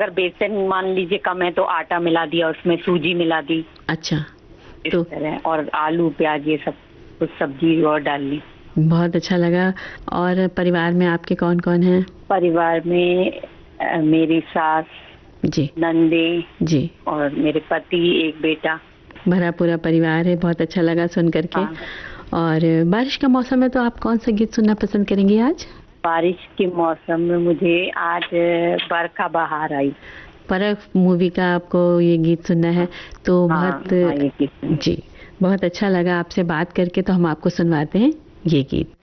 अगर बेसन मान लीजिए कम है तो आटा मिला दिया, उसमें सूजी मिला दी, अच्छा, इस तो तरह। और आलू प्याज ये सब कुछ सब्जी और डाल ली। बहुत अच्छा लगा। और परिवार में आपके कौन कौन हैं? परिवार में मेरी सास, जी नंदे जी। और मेरे पति, एक बेटा। भरा पूरा परिवार है, बहुत अच्छा लगा सुन करके। हाँ। और बारिश का मौसम है तो आप कौन सा गीत सुनना पसंद करेंगे आज? बारिश के मौसम में मुझे आज बरखा बहार आई। परख मूवी का आपको ये गीत सुनना है तो हाँ बहुत हाँ, ये किस जी, बहुत अच्छा लगा आपसे बात करके। तो हम आपको सुनवाते हैं ये गीत।